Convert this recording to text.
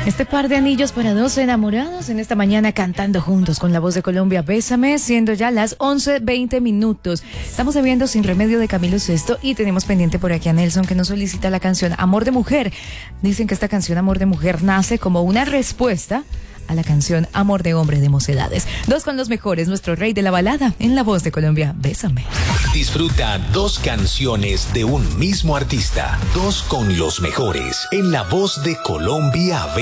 Este par de anillos para dos enamorados en esta mañana cantando juntos con La Voz de Colombia. Bésame, siendo ya las 11:20. Estamos viendo Sin Remedio de Camilo Sesto y tenemos pendiente por aquí a Nelson que nos solicita la canción Amor de Mujer. Dicen que esta canción Amor de Mujer nace como una respuesta a la canción Amor de Hombre de Mocedades. Dos con los mejores, nuestro rey de la balada en La Voz de Colombia. Bésame. Disfruta dos canciones de un mismo artista. Dos con los mejores en La Voz de Colombia.